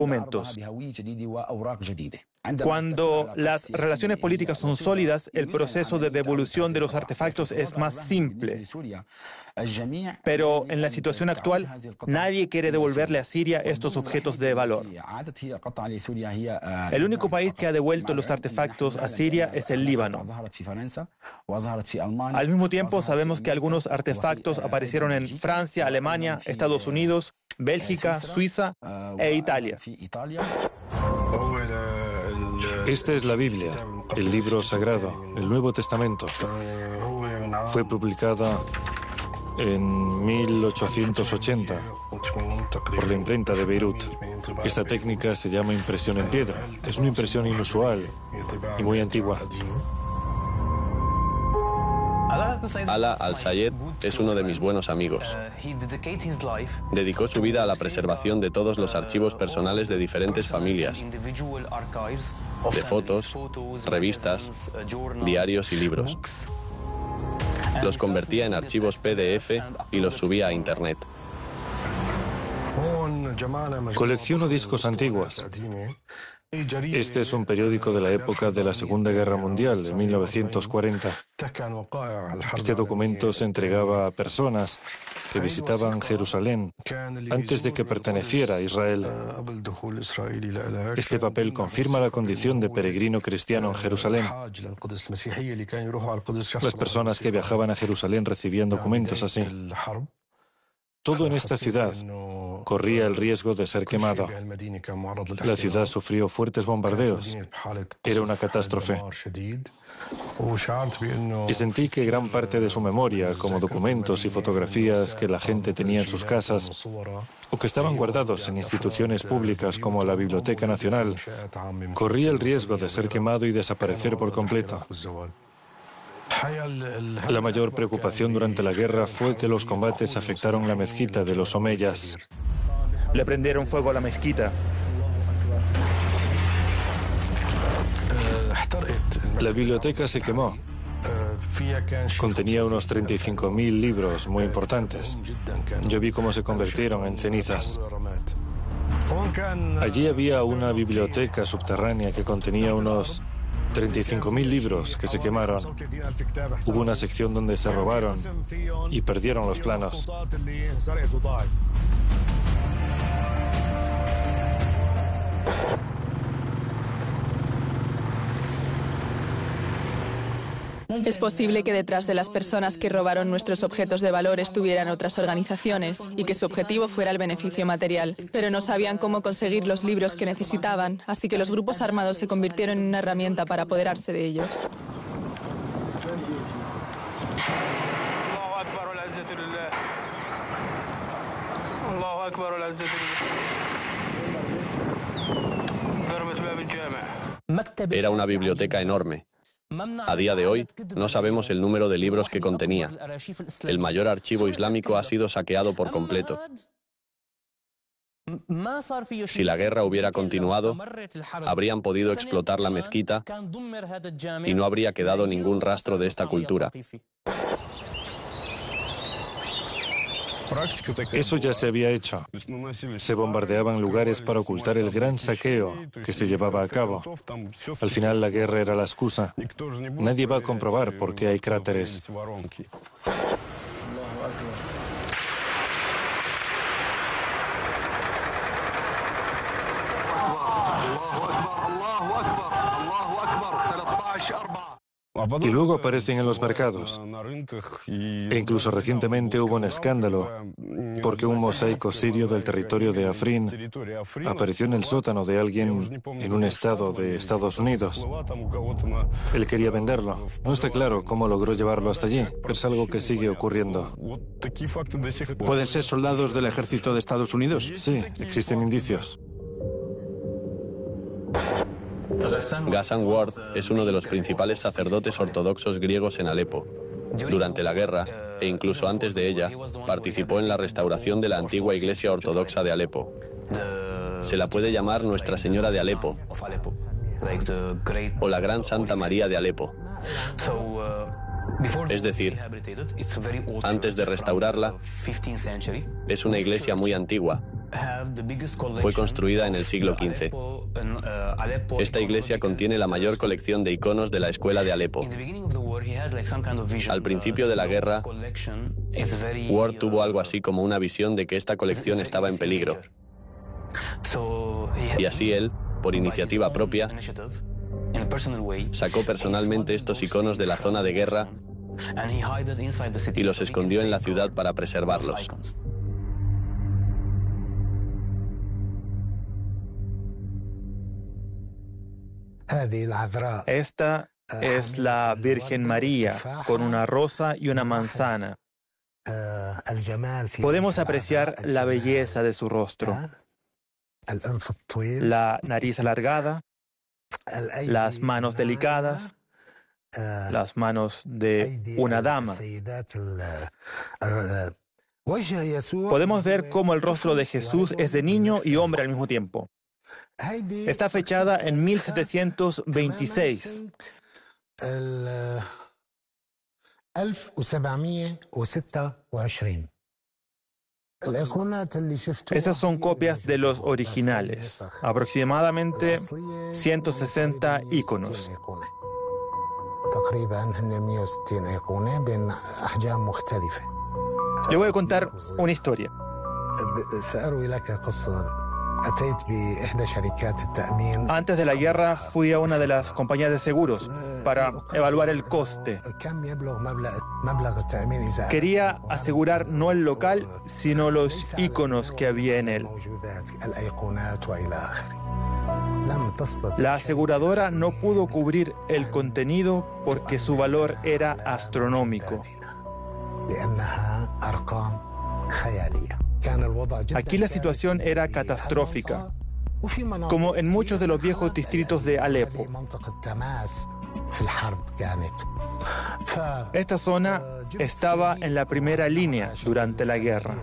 documentos. Cuando las relaciones políticas son sólidas, el proceso de devolución de los artefactos es más simple. Pero en la situación actual, nadie quiere devolverle a Siria estos objetos de valor. El único país que ha devuelto los artefactos a Siria es el Líbano. Al mismo tiempo, sabemos que algunos artefactos aparecieron en Francia, Alemania, Estados Unidos, Bélgica, Suiza e Italia. Esta es la Biblia, el libro sagrado, el Nuevo Testamento. Fue publicada en 1880 por la imprenta de Beirut. Esta técnica se llama impresión en piedra. Es una impresión inusual y muy antigua. Ala Al-Sayed es uno de mis buenos amigos. Dedicó su vida a la preservación de todos los archivos personales de diferentes familias, de fotos, revistas, diarios y libros. Los convertía en archivos PDF y los subía a Internet. Colecciono discos antiguos. Este es un periódico de la época de la Segunda Guerra Mundial, de 1940. Este documento se entregaba a personas que visitaban Jerusalén antes de que perteneciera a Israel. Este papel confirma la condición de peregrino cristiano en Jerusalén. Las personas que viajaban a Jerusalén recibían documentos así. Todo en esta ciudad corría el riesgo de ser quemado. La ciudad sufrió fuertes bombardeos. Era una catástrofe. Y sentí que gran parte de su memoria, como documentos y fotografías que la gente tenía en sus casas o que estaban guardados en instituciones públicas como la Biblioteca Nacional, corría el riesgo de ser quemado y desaparecer por completo. La mayor preocupación durante la guerra fue que los combates afectaron la mezquita de los omeyas. Le prendieron fuego a la mezquita. La biblioteca se quemó. Contenía unos 35.000 libros muy importantes. Yo vi cómo se convirtieron en cenizas. Allí había una biblioteca subterránea que contenía unos 35.000 libros que se quemaron. Hubo una sección donde se robaron y perdieron los planos. Es posible que detrás de las personas que robaron nuestros objetos de valor estuvieran otras organizaciones y que su objetivo fuera el beneficio material, pero no sabían cómo conseguir los libros que necesitaban, así que los grupos armados se convirtieron en una herramienta para apoderarse de ellos. Era una biblioteca enorme. A día de hoy, no sabemos el número de libros que contenía. El mayor archivo islámico ha sido saqueado por completo. Si la guerra hubiera continuado, habrían podido explotar la mezquita y no habría quedado ningún rastro de esta cultura. Eso ya se había hecho. Se bombardeaban lugares para ocultar el gran saqueo que se llevaba a cabo. Al final la guerra era la excusa. Nadie va a comprobar por qué hay cráteres. Y luego aparecen en los mercados. E incluso recientemente hubo un escándalo porque un mosaico sirio del territorio de Afrin apareció en el sótano de alguien en un estado de Estados Unidos. Él quería venderlo. No está claro cómo logró llevarlo hasta allí, pero es algo que sigue ocurriendo. ¿Pueden ser soldados del ejército de Estados Unidos? Sí, existen indicios. Ghassan Ward es uno de los principales sacerdotes ortodoxos griegos en Alepo. Durante la guerra, e incluso antes de ella, participó en la restauración de la antigua iglesia ortodoxa de Alepo. Se la puede llamar Nuestra Señora de Alepo, o la Gran Santa María de Alepo. Es decir, antes de restaurarla, es una iglesia muy antigua. Fue construida en el siglo XV. Esta iglesia contiene la mayor colección de iconos de la escuela de Alepo. Al principio de la guerra, Ward tuvo algo así como una visión de que esta colección estaba en peligro. Y así él, por iniciativa propia, sacó personalmente estos iconos de la zona de guerra y los escondió en la ciudad para preservarlos. Esta es la Virgen María con una rosa y una manzana. Podemos apreciar la belleza de su rostro, la nariz alargada, las manos delicadas, las manos de una dama. Podemos ver cómo el rostro de Jesús es de niño y hombre al mismo tiempo. Está fechada en 1726. Esas son copias de los originales, aproximadamente 160 íconos. Le voy a contar una historia. Antes de la guerra fui a una de las compañías de seguros para evaluar el coste. Quería asegurar no el local, sino los íconos que había en él. La aseguradora no pudo cubrir el contenido porque su valor era astronómico. Aquí la situación era catastrófica, como en muchos de los viejos distritos de Alepo. Esta zona estaba en la primera línea durante la guerra.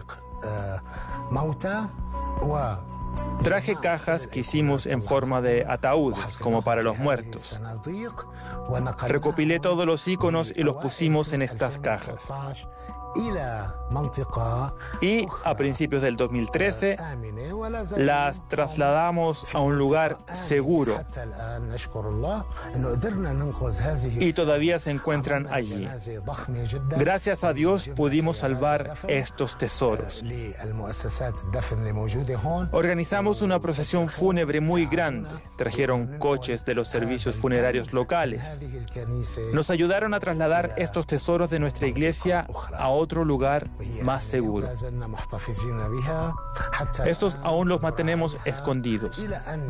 Traje cajas que hicimos en forma de ataúdes, como para los muertos. Recopilé todos los íconos y los pusimos en estas cajas. Y a principios del 2013 las trasladamos a un lugar seguro y todavía se encuentran allí. Gracias a Dios pudimos salvar estos tesoros. Organizamos una procesión fúnebre muy grande. Trajeron coches de los servicios funerarios locales. Nos ayudaron a trasladar estos tesoros de nuestra iglesia a otro lugar más seguro. Estos aún los mantenemos escondidos.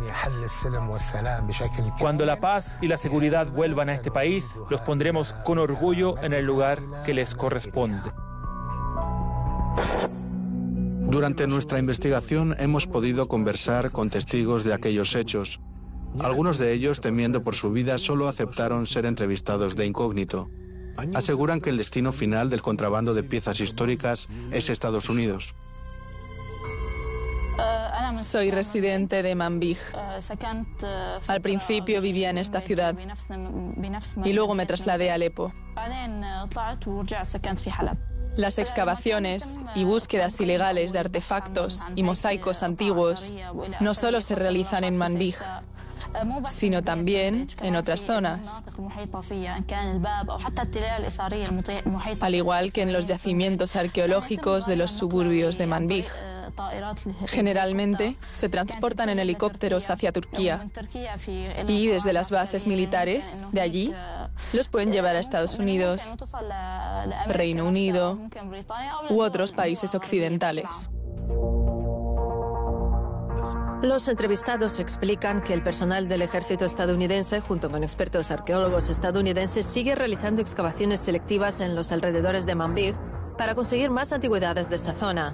Cuando la paz y la seguridad vuelvan a este país, los pondremos con orgullo en el lugar que les corresponde. Durante nuestra investigación hemos podido conversar con testigos de aquellos hechos. Algunos de ellos, temiendo por su vida, solo aceptaron ser entrevistados de incógnito. Aseguran que el destino final del contrabando de piezas históricas es Estados Unidos. Soy residente de Manbij. Al principio vivía en esta ciudad y luego me trasladé a Alepo. Las excavaciones y búsquedas ilegales de artefactos y mosaicos antiguos no solo se realizan en Manbij, sino también en otras zonas, al igual que en los yacimientos arqueológicos de los suburbios de Manbij. Generalmente se transportan en helicópteros hacia Turquía y desde las bases militares de allí los pueden llevar a Estados Unidos, Reino Unido u otros países occidentales. Los entrevistados explican que el personal del ejército estadounidense, junto con expertos arqueólogos estadounidenses, sigue realizando excavaciones selectivas en los alrededores de Manbij para conseguir más antigüedades de esta zona.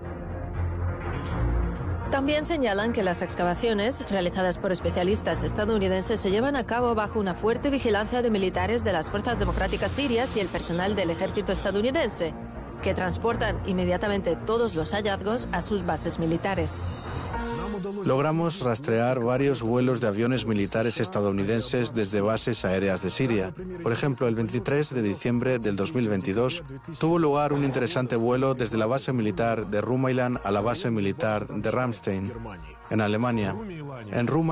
También señalan que las excavaciones, realizadas por especialistas estadounidenses, se llevan a cabo bajo una fuerte vigilancia de militares de las Fuerzas Democráticas Sirias y el personal del ejército estadounidense, que transportan inmediatamente todos los hallazgos a sus bases militares. Logramos rastrear varios vuelos de aviones militares estadounidenses desde bases aéreas de Siria. Por ejemplo, el 23 de diciembre del 2022 tuvo lugar un interesante vuelo desde la base militar de Rumailand a la base militar de Ramstein, en Alemania. En Rumailand